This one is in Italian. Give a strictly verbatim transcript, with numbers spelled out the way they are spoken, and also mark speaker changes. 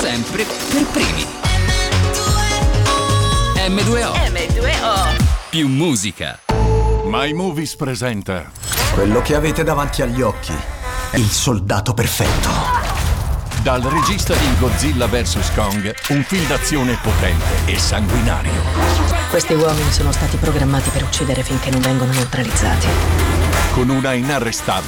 Speaker 1: sempre per primi. M due O.
Speaker 2: M due O.
Speaker 1: Più musica.
Speaker 3: My Movies presenta.
Speaker 4: Quello che avete davanti agli occhi è il soldato perfetto.
Speaker 3: Dal regista di Godzilla versus Kong, un film d'azione potente e sanguinario.
Speaker 5: Questi uomini sono stati programmati per uccidere finché non vengono neutralizzati.
Speaker 3: Con una inarrestabile